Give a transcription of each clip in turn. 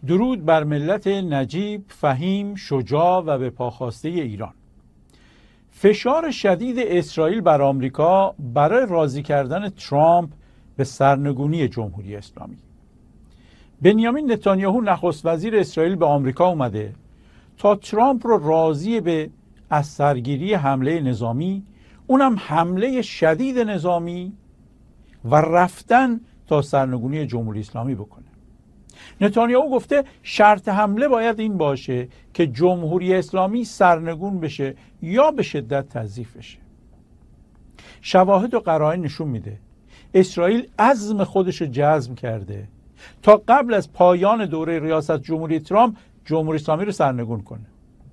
درود بر ملت نجیب، فهیم، شجاع و به پاخواسته ایران. فشار شدید اسرائیل بر آمریکا برای راضی کردن ترامپ به سرنگونی جمهوری اسلامی. بنیامین نتانیاهو نخست وزیر اسرائیل به آمریکا اومده تا ترامپ رو راضی به از سرگیری حمله نظامی، اونم حمله شدید نظامی و رفتن تا سرنگونی جمهوری اسلامی بکنه. نتانیاهو گفته شرط حمله باید این باشه که جمهوری اسلامی سرنگون بشه یا به شدت تضعیف بشه. شواهد و قرائن نشون میده اسرائیل عزم خودش رو جزم کرده تا قبل از پایان دوره ریاست جمهوری ترامپ جمهوری اسلامی رو سرنگون کنه.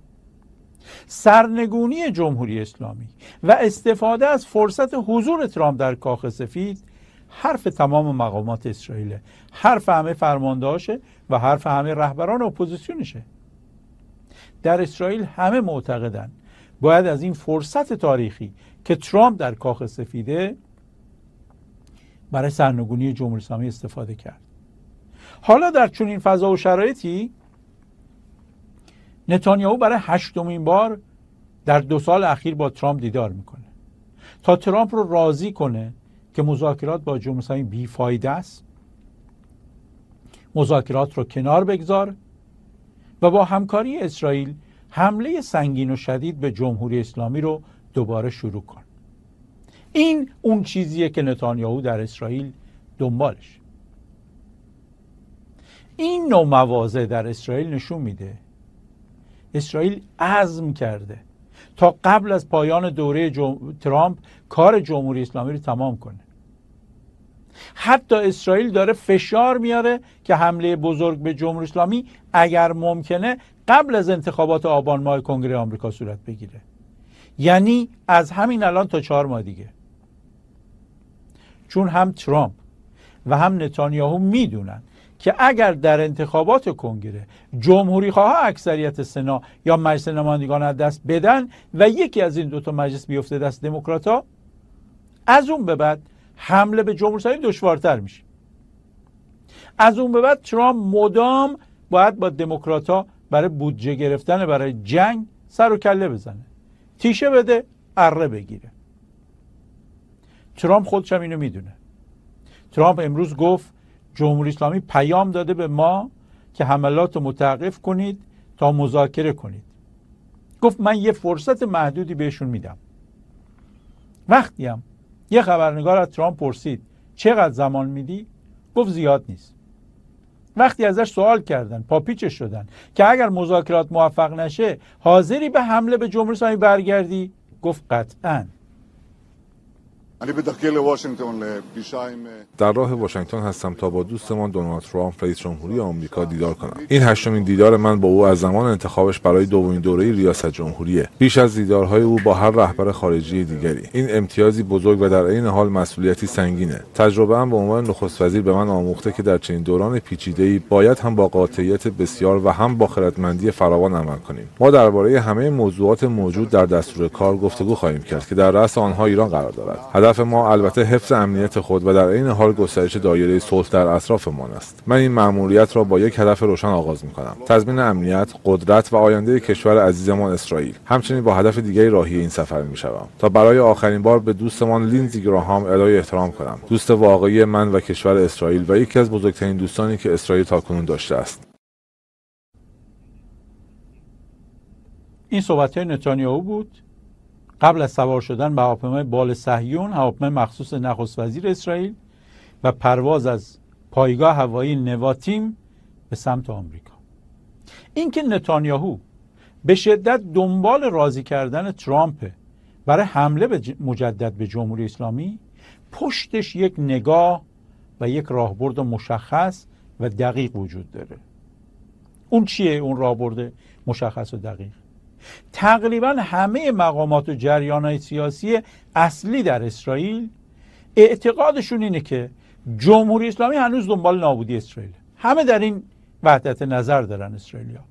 سرنگونی جمهوری اسلامی و استفاده از فرصت حضور ترامپ در کاخ سفید حرف تمام مقامات اسرائیل، حرف همه فرماندهاشه و حرف همه رهبران اپوزیسیونشه. در اسرائیل همه معتقدن باید از این فرصت تاریخی که ترامپ در کاخ سفیده برای سرنگونی جمهوری اسلامی استفاده کرد. حالا در چنین فضا و شرایطی نتانیاهو برای 8مین بار در 2 سال اخیر با ترامپ دیدار میکنه تا ترامپ رو راضی کنه که مذاکرات با جمهوری اسلامی بیفایده است، مذاکرات رو کنار بگذار و با همکاری اسرائیل حمله سنگین و شدید به جمهوری اسلامی رو دوباره شروع کن. این اون چیزیه که نتانیاهو در اسرائیل دنبالش. این نوع مواضع در اسرائیل نشون میده اسرائیل عزم کرده تا قبل از پایان دوره ترامپ کار جمهوری اسلامی رو تمام کنه. حتی اسرائیل داره فشار میاره که حمله بزرگ به جمهوری اسلامی اگر ممکنه قبل از انتخابات آبان ماه کنگره آمریکا صورت بگیره، یعنی از همین الان تا 4 ماه دیگه. چون هم ترامپ و هم نتانیاهو میدونن که اگر در انتخابات کنگره جمهوری خواه اکثریت سنا یا مجلس نمایندگان از دست بدن و یکی از این 2 مجلس بیفته دست دموکرات‌ها، از اون به بعد حمله به جمهوری اسلامی دشوارتر میشه. از اون به بعد ترامپ مدام باید با دموکرات‌ها برای بودجه گرفتن برای جنگ سر و کله بزنه، تیشه بده، اره بگیره. ترامپ خودش هم اینو میدونه. ترامپ امروز گفت جمهوری اسلامی پیام داده به ما که حملات رو متوقف کنید تا مذاکره کنید. گفت من یه فرصت محدودی بهشون میدم. وقتی هم یه خبرنگار از ترامپ پرسید چقدر زمان میدی؟ گفت زیاد نیست. وقتی ازش سوال کردن پاپیچش شدن که اگر مذاکرات موفق نشه حاضری به حمله به جمهوری اسلامی برگردی؟ گفت قطعاً. در راه واشنگتن هستم تا با دوستمان دونالد ترامپ رئیس جمهوری آمریکا دیدار کنم. این 8مین دیدار من با او از زمان انتخابش برای 2مین دوره ریاست جمهوریه. بیش از دیدارهای او با هر رهبر خارجی دیگری. این امتیازی بزرگ و در عین حال مسئولیتی سنگینه. تجربه هم به عنوان نخست وزیر به من آموخته که در چنین دوران پیچیده‌ای باید هم با قاطعیت بسیار و هم با خردمندی فراوان عمل کنیم. ما درباره همه موضوعات موجود در دستور کار گفتگو خواهیم کرد که در رأس آنها ایران قرار دارد. هدف ما البته حفظ امنیت خود و در عین حال گسترش دایره صلح در اطرافمان است. من این مأموریت را با یک هدف روشن آغاز می‌کنم: تضمین امنیت، قدرت و آینده کشور عزیزمان اسرائیل. همچنین با هدف دیگری راهی این سفر می‌شوم تا برای آخرین بار به دوستمان لیندزی گراهام ادای احترام کنم، دوست واقعی من و کشور اسرائیل و یکی از بزرگترین دوستانی که اسرائیل تاکنون داشته است. این صحبت‌های نتانیاهو بود قبل از سوار شدن به هواپیمای بال صهیون، هواپیمای مخصوص نخست وزیر اسرائیل، و پرواز از پایگاه هوایی نواتیم به سمت آمریکا. اینکه نتانیاهو به شدت دنبال راضی کردن ترامپ برای حمله مجدد به جمهوری اسلامی، پشتش یک نگاه و یک راهبرد مشخص و دقیق وجود داره. اون چیه اون راهبرد مشخص و دقیق؟ تقریبا همه مقامات و جریان‌های سیاسی اصلی در اسرائیل اعتقادشون اینه که جمهوری اسلامی هنوز دنبال نابودی اسرائیل. همه در این وحدت نظر دارن اسرائیلیا.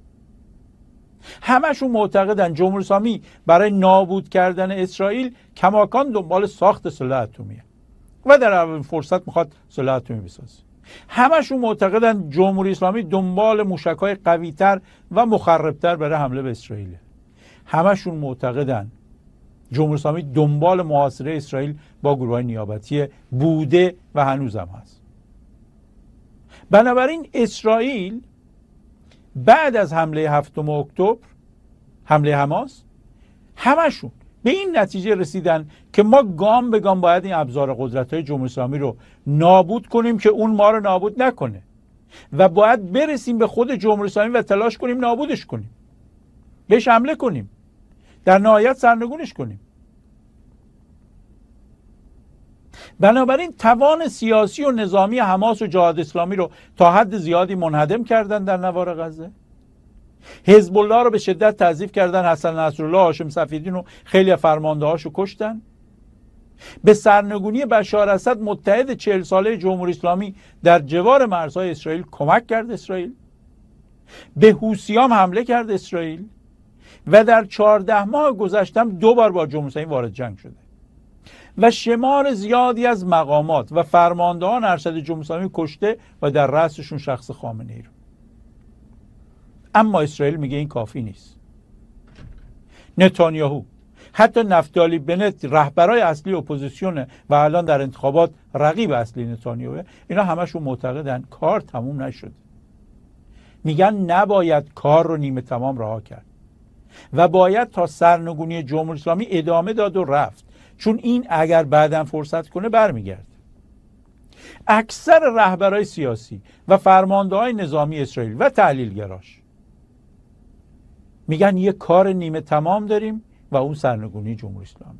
همشون معتقدن جمهوری اسلامی برای نابود کردن اسرائیل کماکان دنبال ساخت سلاح اتمیه و در اولین فرصت میخواد سلاح اتمی بسازه. همشون معتقدن جمهوری اسلامی دنبال موشک‌های قوی‌تر و مخربتر برای حمله به اسرائیل. همشون معتقدن جمهوری اسلامی دنبال محاصره اسرائیل با گروه‌های نیابتی بوده و هنوزم هست. بنابراین اسرائیل بعد از حمله 7 اکتبر، حمله حماس، همشون به این نتیجه رسیدن که ما گام به گام باید این ابزار قدرت‌های جمهوری اسلامی رو نابود کنیم که اون ما رو نابود نکنه و باید برسیم به خود جمهوری اسلامی و تلاش کنیم نابودش کنیم، بهش حمله کنیم، در نهایت سرنگونش کنیم. بنابراین توان سیاسی و نظامی حماس و جهاد اسلامی رو تا حد زیادی منهدم کردن در نوار غزه. حزب الله رو به شدت تضعیف کردن، حسن نصرالله، هاشم صفیدین و خیلی از فرمانده‌هاشو کشتن. به سرنگونی بشار اسد متحد 40 ساله جمهوری اسلامی در جوار مرزهای اسرائیل کمک کرد اسرائیل. به حوثیان حمله کرد اسرائیل و در 14 ماه گذشته 2 بار با جمهوری اسلامی وارد جنگ شده و شمار زیادی از مقامات و فرماندهان ارشد جمهوری اسلامی کشته و در رأسشون شخص خامنه‌ای رو. اما اسرائیل میگه این کافی نیست. نتانیاهو، حتی نفتالی بنت، رهبرای اصلی اپوزیسیون و الان در انتخابات رقیب اصلی نتانیاهو، اینا همشون معتقدن کار تموم نشده. میگن نباید کار رو نیمه تمام رها کرد و باید تا سرنگونی جمهوری اسلامی ادامه داد و رفت، چون این اگر بعداً فرصت کنه برمیگرده. اکثر رهبرای سیاسی و فرمانده‌های نظامی اسرائیل و تحلیلگراش میگن یه کار نیمه تمام داریم و اون سرنگونی جمهوری اسلامی،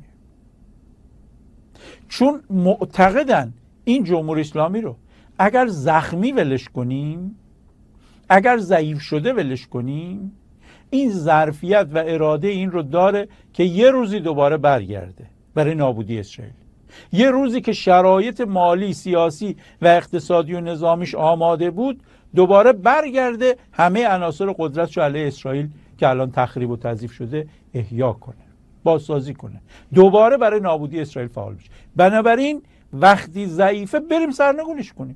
چون معتقدن این جمهوری اسلامی رو اگر زخمی ولش کنیم، اگر ضعیف شده ولش کنیم، این ظرفیت و اراده این رو داره که یه روزی دوباره برگرده برای نابودی اسرائیل. یه روزی که شرایط مالی، سیاسی و اقتصادی و نظامیش آماده بود، دوباره برگرده همه عناصر قدرتش علیه اسرائیل که الان تخریب و تضعیف شده احیا کنه، بازسازی کنه، دوباره برای نابودی اسرائیل فعال بشه. بنابراین وقتی ضعیفه بریم سرنگونیش کنیم.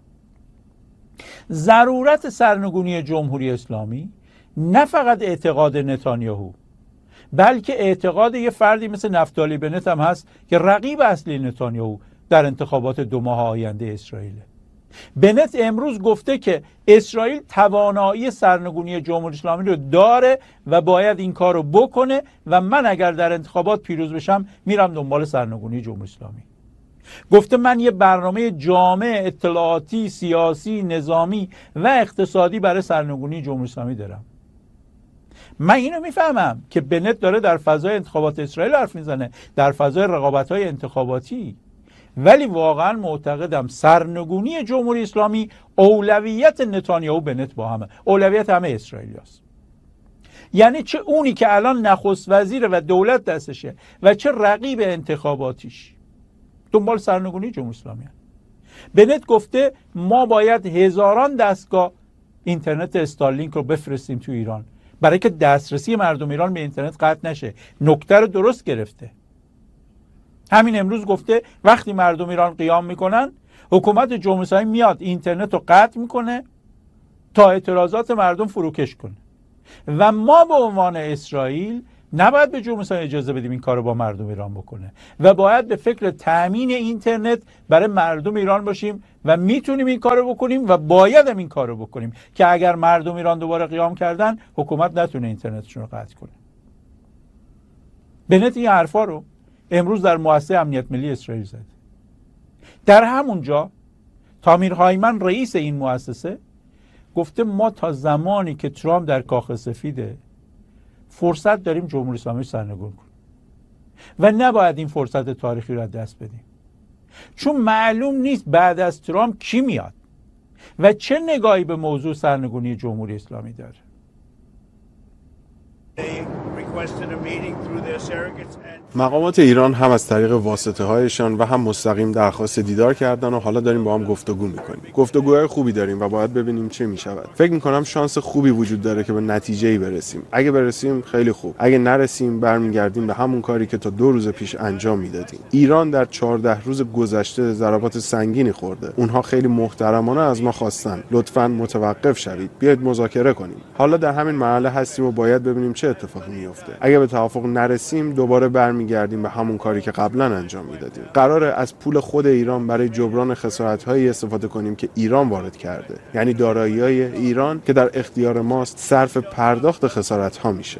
ضرورت سرنگونی جمهوری اسلامی نه فقط اعتقاد نتانیاهو، بلکه اعتقاد یه فردی مثل نفتالی بنت هم هست که رقیب اصلی نتانیاهو در انتخابات 2 ماه آینده اسرائیله. بنت امروز گفته که اسرائیل توانایی سرنگونی جمهوری اسلامی رو داره و باید این کار رو بکنه و من اگر در انتخابات پیروز بشم میرم دنبال سرنگونی جمهوری اسلامی. گفته من یه برنامه جامع اطلاعاتی، سیاسی، نظامی و اقتصادی برای سرنگونی جمهوری اسلامی دارم. من اینو میفهمم که بنت داره در فضای انتخابات اسرائیل حرف میزنه، در فضای رقابت‌های انتخاباتی، ولی واقعا معتقدم سرنگونی جمهوری اسلامی اولویت نتانیاهو بنت با همه، اولویت همه اسرائیلیاست. یعنی چه اونی که الان نخست وزیر و دولت دستشه و چه رقیب انتخاباتیش دنبال سرنگونی جمهوری اسلامی هست. بنت گفته ما باید هزاران دستگاه اینترنت استارلینک رو بفرستیم تو ایران برای که دسترسی مردم ایران به اینترنت قطع نشه. نکته رو درست گرفته. همین امروز گفته وقتی مردم ایران قیام میکنن، حکومت جمهوری اسلامی میاد اینترنت رو قطع میکنه تا اعتراضات مردم فروکش کنه و ما به عنوان اسرائیل نباید به جمهوری اسلامی اجازه بدیم این کارو با مردم ایران بکنه و باید به فکر تامین اینترنت برای مردم ایران باشیم و میتونیم این کارو بکنیم و باید هم این کارو بکنیم که اگر مردم ایران دوباره قیام کردن حکومت نتونه اینترنتشون رو قطع کنه. بنت این حرفا رو امروز در مؤسسه امنیت ملی اسرائیل زد. در همونجا تامیر هایمن رئیس این مؤسسه گفته ما تا زمانی که ترامپ در کاخ سفیده فرصت داریم جمهوری اسلامی سرنگون کنیم و نباید این فرصت تاریخی رو از دست بدیم، چون معلوم نیست بعد از ترامپ کی میاد و چه نگاهی به موضوع سرنگونی جمهوری اسلامی داره. مقامات ایران هم از طریق واسطه هایشان و هم مستقیم درخواست دیدار کردن و حالا داریم با هم گفتگو میکنیم. گفتگوهای خوبی داریم و باید ببینیم چه میشود. فکر میکنم شانس خوبی وجود داره که به نتیجه‌ای برسیم. اگه برسیم خیلی خوب. اگه نرسیم برمیگردیم به همون کاری که تا 2 روز پیش انجام میدادیم. ایران در 14 روز گذشته ضربات سنگینی خورده. اونها خیلی محترمانه از ما خواستن لطفاً متوقف شوید. بیاید مذاکره کنیم. حالا در همین مرحله هستیم و باید ببینیم چه اتفاقی میفته. اگه به توافق نرسیم دوباره برمیگردیم به همون کاری که قبلا انجام میدادیم. قراره از پول خود ایران برای جبران خسارت‌هایی استفاده کنیم که ایران وارد کرده. یعنی دارایی‌های ایران که در اختیار ماست صرف پرداخت خسارت‌ها میشه.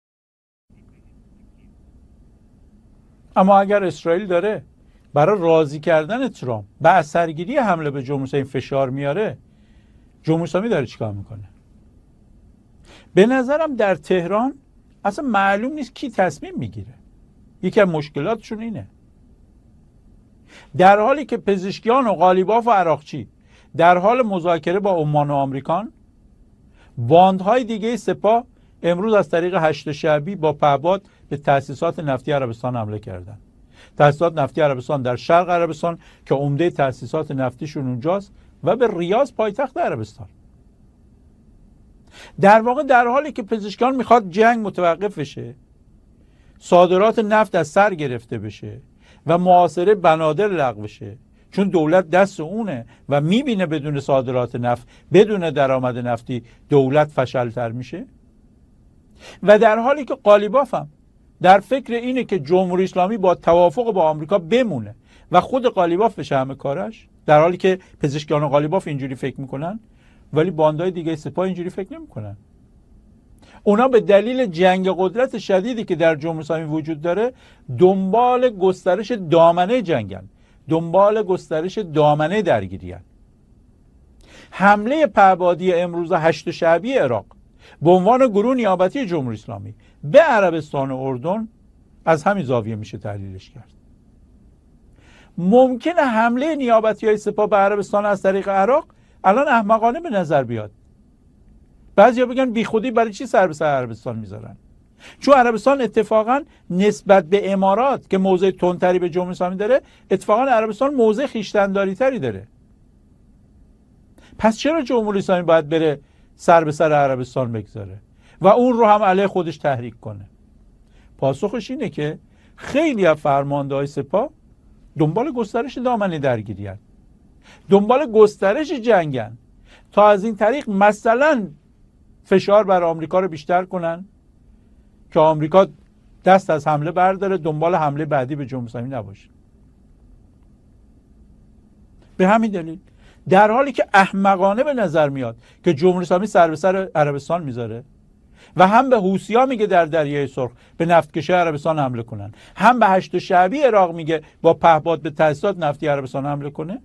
اما اگر اسرائیل داره برای راضی کردن ترامپ به اثرگیری حمله به جمهوری اسلامی فشار میاره، جمهوری اسلامی داره چیکار میکنه؟ به نظرم در تهران اصلا معلوم نیست کی تصمیم میگیره. یکی از مشکلاتشون اینه. در حالی که پزشکیان و قالیباف و عراقچی در حال مذاکره با عمان و آمریکان، باندهای دیگه سپاه امروز از طریق هشت شعبی با پهپاد به تأسیسات نفتی عربستان حمله کردن. تأسیسات نفتی عربستان در شرق عربستان که عمده تأسیسات نفتیشون اونجاست و به ریاض پایتخت عربستان. در واقع در حالی که پزشکان میخواد جنگ متوقف بشه، صادرات نفت از سر گرفته بشه و محاصره بنادر لغو بشه، چون دولت دست اونه و میبینه بدون صادرات نفت، بدون درآمد نفتی دولت فشلتر میشه، و در حالی که قالیباف هم در فکر اینه که جمهوری اسلامی با توافق با آمریکا بمونه و خود قالیباف بشه همه کارش، در حالی که پزشکیان و قالیباف اینجوری فکر میکنن، ولی باندهای دیگه سپاه اینجوری فکر نمیکنن. اونا به دلیل جنگ قدرت شدیدی که در جمهوری اسلامی وجود داره دنبال گسترش دامنه جنگن، دنبال گسترش دامنه درگیریان. حمله پهپادی امروز هشت شعبی عراق به عنوان گروه نیابتی جمهوری اسلامی به عربستان و اردن از همین زاویه میشه تحلیلش کرد. ممکنه حمله نیابتی های سپاه به عربستان از طریق عراق الان احمقانه به نظر بیاد. بعضیا بگن بی خودی برای چی سر به سر عربستان میذارن؟ چون عربستان اتفاقا نسبت به امارات که موضع تندتری به جمهوری اسلامی داره، اتفاقا عربستان موضع خویشتن‌داری تری داره. پس چرا جمهوری اسلامی باید بره سر به سر عربستان بگذاره و اون رو هم علیه خودش تحریک کنه؟ پاسخش اینه که خیلی از فرمانده‌های سپاه دنبال گسترش دامنه درگیری‌اند، دنبال گسترش جنگن تا از این طریق مثلا فشار بر آمریکا رو بیشتر کنن که آمریکا دست از حمله برداره، دنبال حمله بعدی به جمهوری اسلامی نباشه. به همین دلیل در حالی که احمقانه به نظر میاد که جمهوری اسلامی سر به سر عربستان میذاره و هم به حوثی‌ها میگه در دریای سرخ به نفتکشه عربستان حمله کنن، هم به هشت شعبی عراق میگه با پهپاد به تأسیسات نفتی عربستان حمله کنه،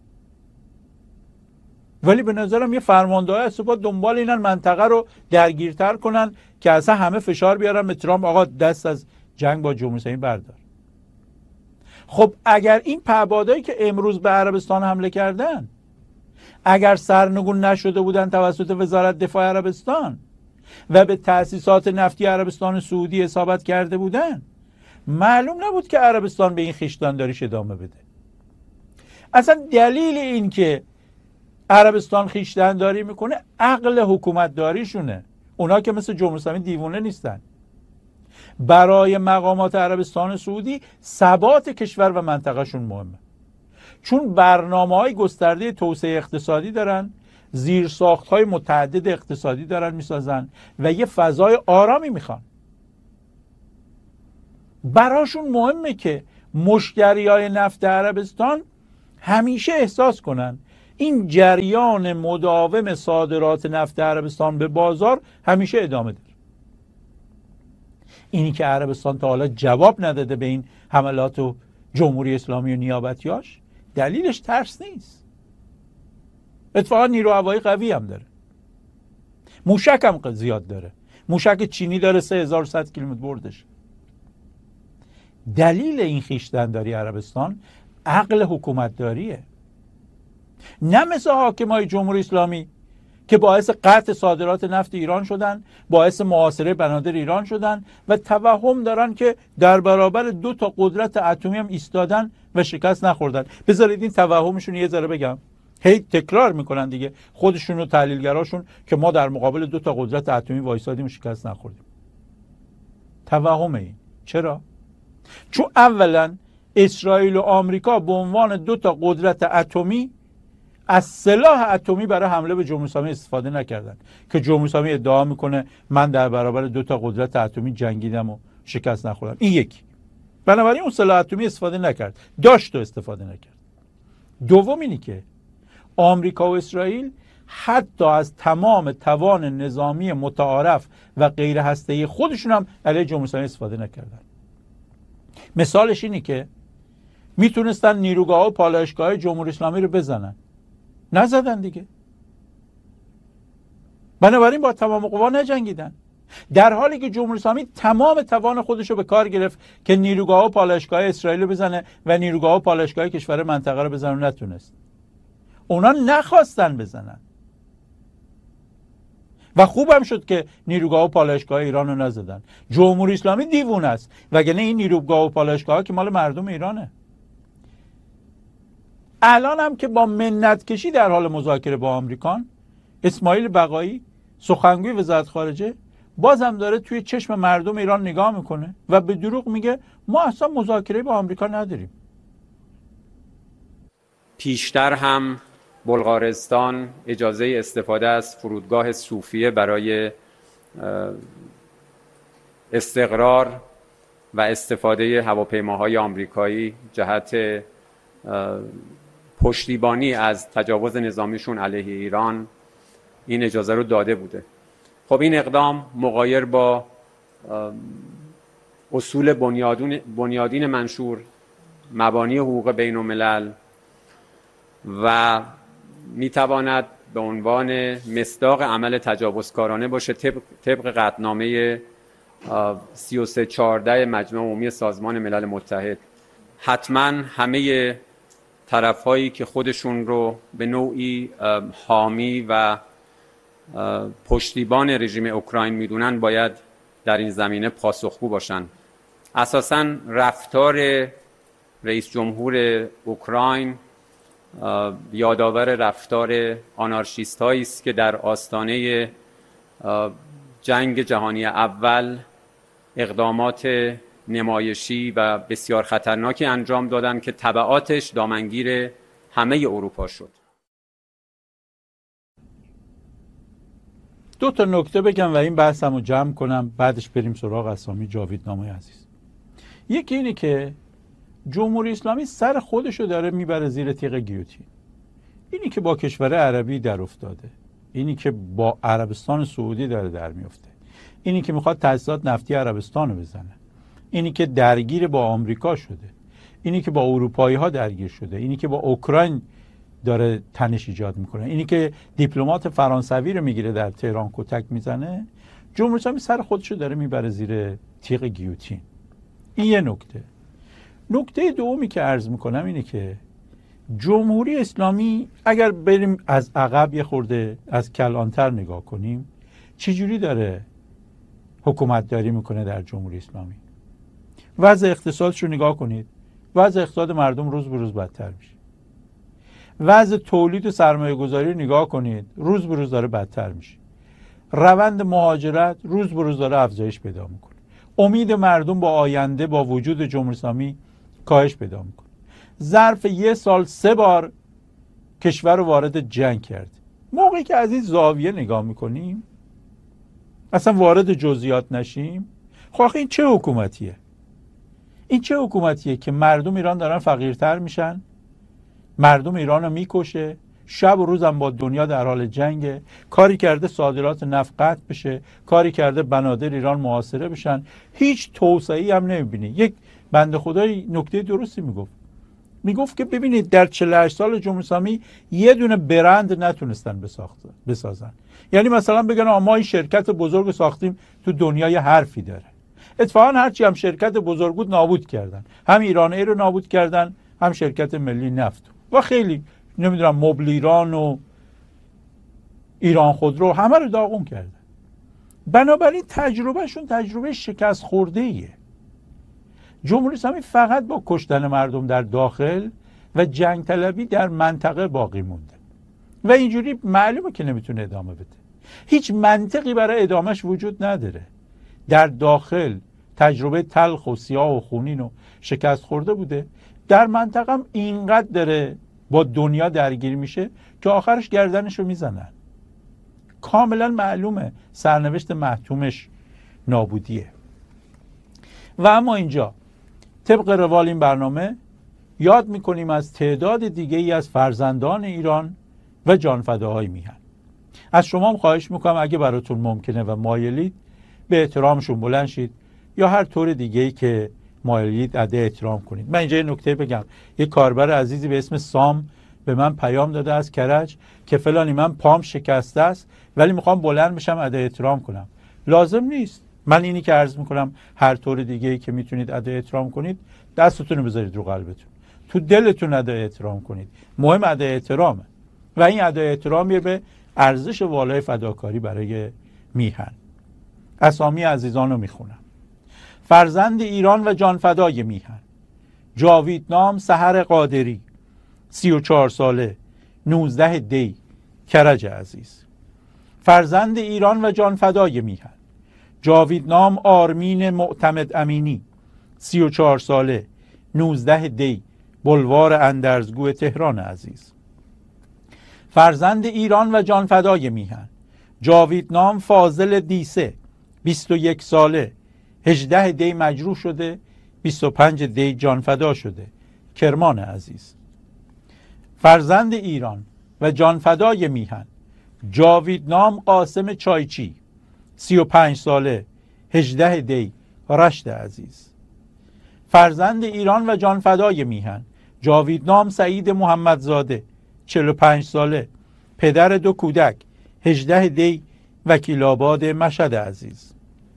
ولی به نظرم یه فرمانده‌های سپاه دنبال اینن منطقه رو درگیرتر کنن که اصلا همه فشار بیارن به ترامپ آقا دست از جنگ با جمهوری اسلامی بردار. خب اگر این پهپادهایی که امروز به عربستان حمله کردن اگر سرنگون نشده بودن توسط وزارت دفاع عربستان و به تأسیسات نفتی عربستان سعودی اصابت کرده بودن، معلوم نبود که عربستان به این خویشتن‌داریش ادامه بده. اصلا دلیل این که عربستان خویشتن‌داری میکنه عقل حکومت داریشونه. اونا که مثل جمهوری اسلامی دیوونه نیستن. برای مقامات عربستان سعودی ثبات کشور و منطقهشون مهمه، چون برنامه‌های گسترده توسعه اقتصادی دارن، زیرساخت‌های متعدد اقتصادی دارن میسازن و یه فضای آرامی میخوان. براشون مهمه که مشتریای نفت عربستان همیشه احساس کنن این جریان مداوم صادرات نفت عربستان به بازار همیشه ادامه داره. اینی که عربستان تا حالا جواب نداده به این حملات و جمهوری اسلامی و نیابتیاش دلیلش ترس نیست. اتفاقا نیرو هوایی قوی هم داره، موشک هم زیاد داره، موشک چینی داره 3100 کیلومتر بردش. دلیل این خویشتن‌داری عربستان عقل حکومت داریه، نه مثل حاکمای جمهوری اسلامی که باعث قطع صادرات نفت ایران شدن، باعث محاصره بنادر ایران شدن و توهم دارن که در برابر 2 تا قدرت اتمی هم ایستادن و شکست نخوردن. بذارید این توهمشون یه ذره بگم. هی تکرار میکنن دیگه خودشون و تحلیلگراشون که ما در مقابل 2 تا قدرت اتمی وایسادیم و شکست نخوردیم. توهمه این. چرا؟ چون اولا اسرائیل و آمریکا به عنوان 2 تا قدرت اتمی از سلاح اتمی برای حمله به جمهوری اسلامی استفاده نکردن که جمهوری اسلامی ادعا میکنه من در برابر 2 تا قدرت اتمی جنگیدم و شکست نخوردم. این یکی. بنابراین اون سلاح اتمی استفاده نکرد، داشت و استفاده نکرد. دوم اینی که آمریکا و اسرائیل حتی از تمام توان نظامی متعارف و غیر هسته‌ای خودشون هم علیه جمهوری اسلامی استفاده نکردن. مثالش اینی که میتونستن نیروگاه و پالایشگاه جمهوری اسلامی رو بزنن، نزدن دیگه. بنابراین با تمام قوا نجنگیدن، در حالی که جمهوری اسلامی تمام توان خودش رو به کار گرفت که نیروگاه و پالایشگاه اسرائیل رو بزنه و نیروگاه و پالایشگاه کشور منطقه رو بزنه، نتونست. اونا نخواستن بزنن و خوبم شد که نیروگاه و پالایشگاه ایران رو نزدن. جمهوری اسلامی دیوونه است، وگرنه این نیروگاه و پالایشگاه که مال مردم ایرانه. الان هم که با منت کشی در حال مذاکره با آمریکان، اسماعیل بقایی سخنگوی وزارت خارجه بازم داره توی چشم مردم ایران نگاه میکنه و به دروغ میگه ما اصلا مذاکره با آمریکا نداریم. پیشتر هم بلغارستان اجازه استفاده از فرودگاه صوفیه برای استقرار و استفاده هواپیماهای آمریکایی جهت پشتیبانی از تجاوز نظامیشون علیه ایران این اجازه رو داده بوده. خب این اقدام مغایر با اصول بنیادین منشور، مبانی حقوق بین الملل و میتواند به عنوان مصداق عمل تجاوزکارانه باشه طبق قطعنامه 3314 مجمع عمومی سازمان ملل متحد. حتما همه طرف‌هایی که خودشون رو به نوعی حامی و پشتیبان رژیم اوکراین میدونن باید در این زمینه پاسخگو باشن. اساساً رفتار رئیس جمهور اوکراین یادآور رفتار آنارشیست هایی است که در آستانه جنگ جهانی اول اقدامات نمایشی و بسیار خطرناکی انجام دادن که تبعاتش دامنگیر همه اروپا شد. 2 تا نکته بگم و این بحثمو جمع کنم، بعدش بریم سراغ اسامی جاویدنامه عزیز. یکی اینه که جمهوری اسلامی سر خودشو داره میبره زیر تیغ گیوتین. اینی که با کشور عربی در افتاده، اینی که با عربستان سعودی داره در میفته، اینی که میخواد تاسیسات نفتی عربستان رو بزنه، اینی که درگیر با آمریکا شده، اینی که با اروپایی ها درگیر شده، اینی که با اوکراین داره تنش ایجاد میکنه، اینی که دیپلمات فرانسوی رو میگیره در تهران کتک میزنه، جمهوری اسلامی سر خودشو داره میبره زیر تیغ گیوتین. این یه نکته. نکته دومی که عرض میکنم اینه که جمهوری اسلامی اگر بریم از عقب یه خورده از کلانتر نگاه کنیم، چجوری داره حکومت داری میکنه در جمهوری اسلامی؟ وضع اقتصادش رو نگاه کنید، وضع اقتصاد مردم روز به روز بدتر میشه. وضع تولید و سرمایه گذاری رو نگاه کنید، روز به روز داره بدتر میشه. روند مهاجرت روز به روز داره افزایش پیدا میکنه. امید مردم با آینده با وجود جمهوری اسلامی کاهش پیدا میکنه. ظرف 1 سال 3 بار کشور رو وارد جنگ کرد. موقعی که از این زاویه نگاه میکنیم، اصلا وارد جزئیات نشیم، خب این چه حکومتیه؟ این چه حکومتیه که مردم ایران دارن فقیرتر میشن، مردم ایران رو میکشه، شب و روزم با دنیا در حال جنگه، کاری کرده صادرات نفت قطع بشه، کاری کرده بنادر ایران محاصره بشن، هیچ توسعه‌ای هم نمیبینی. یک بنده خدای نکته درستی میگفت که ببینید در 48 سال جمهوری اسلامی یه دونه برند نتونستن بسازن. یعنی مثلا بگن ما این شرکت بزرگ ساختیم تو دنیا یه حرفی داره. اتفاقا هرچی هم شرکت بزرگ بود نابود کردن، هم ایران ایر رو نابود کردن، هم شرکت ملی نفت و خیلی نمیدونم مبل ایران و ایران خودرو، همه رو داغون کردن. بنابراین تجربهشون تجربه شکست خورده ایه. جمهوری اسلامی فقط با کشتن مردم در داخل و جنگ طلبی در منطقه باقی مونده و اینجوری معلومه که نمیتونه ادامه بده. هیچ منطقی برای ادامهش وجود نداره. در داخل تجربه تلخ و سیاه و خونین و شکست خورده بوده، در منطقه هم اینقدر داره با دنیا درگیر میشه که آخرش گردنشو میزنن. کاملا معلومه سرنوشت محتومش نابودیه. و اما اینجا طبق روال این برنامه یاد میکنیم از تعداد دیگه ای از فرزندان ایران و جانفداهای میهن. از شما هم خواهش میکنم اگه براتون ممکنه و مایلید به احترامشون بلند شید یا هر طور دیگه ای که مایلید ادا احترام کنید. من اینجا یه نکته بگم. یه کاربر عزیزی به اسم سام به من پیام داده از کرج که فلانی من پام شکسته است ولی میخوام بلند بشم ادا احترام کنم. لازم نیست. من اینی که عرض میکنم هر طور دیگه ای که میتونید ادا احترام کنید، دستتون رو بذارید رو قلبتون، تو دلتون ادا احترام کنید. مهم ادا احترامه و این ادا احترامی به ارزش والای فداکاری برای میهن. اسامی عزیزان رو میخونم. فرزند ایران و جانفدای میهن: جاویدنام سحر قادری، 34 ساله، 19 دی، کرج عزیز. فرزند ایران و جانفدای میهن: جاویدنام آرمین معتمد امینی، 34 ساله، 19 دی، بلوار اندرزگو تهران عزیز. فرزند ایران و جانفدای میهن: جاویدنام فاضل دیسه، 21 ساله، 18 دی مجروح شده، 25 دی جانفدا شده، کرمان عزیز. فرزند ایران و جانفدای میهن: جاویدنام قاسم چایچی، 35 ساله، 18 دی، رشت عزیز. فرزند ایران و جانفدای میهن: جاویدنام سعید محمدزاده، 45 ساله، پدر 2 کودک، 18 دی، وکیل آباد مشهد عزیز.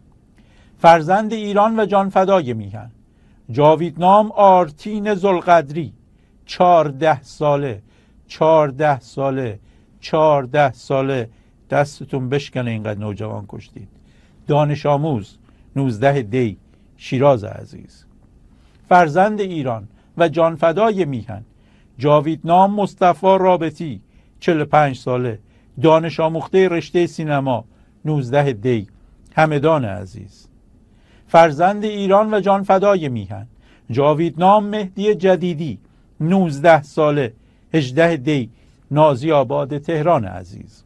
فرزند ایران و جانفدای میهن: جاویدنام آرتین ذوالقدری، 14 ساله، 14 ساله، 14 ساله. دستتون بشکنه اینقدر نوجوان کشتید. دانش آموز، 19 دی، شیراز عزیز. فرزند ایران و جانفدای میهن: جاویدنام مصطفی رابطی، 45 ساله، دانش آموخته رشته سینما، 19 دی، همدان عزیز. فرزند ایران و جانفدای میهن: جاویدنام مهدی جدیدی، 19 ساله، 18 دی، نازی آباد تهران عزیز.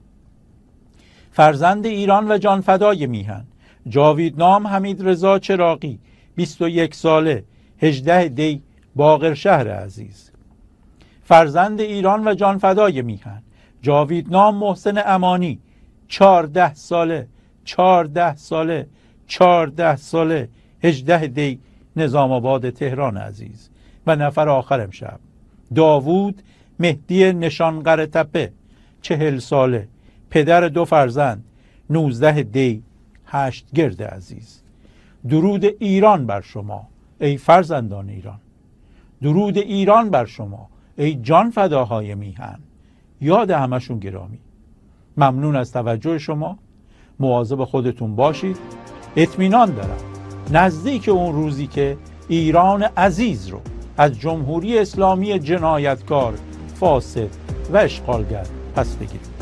فرزند ایران و جانفدای میهن: جاویدنام حمید رضا چراغی، 21 ساله، 18 دی، باقرشهر عزیز. فرزند ایران و جانفدای میهن: جاویدنام محسن امانی، 14 ساله، 14 ساله، 14 ساله، 18 دی، نظام آباد تهران عزیز. و نفر آخر امشب: داوود مهدی نشانقره تپه، 40 ساله، پدر 2 فرزند، 19 دی، 8 گرد عزیز. درود ایران بر شما ای فرزندان ایران. درود ایران بر شما ای جان فداهای میهن. یاد همشون گرامی. ممنون از توجه شما. مواظب خودتون باشید. اطمینان دارم نزدیک اون روزی که ایران عزیز رو از جمهوری اسلامی جنایتکار، فاسد و اشغالگر پس بگیریم.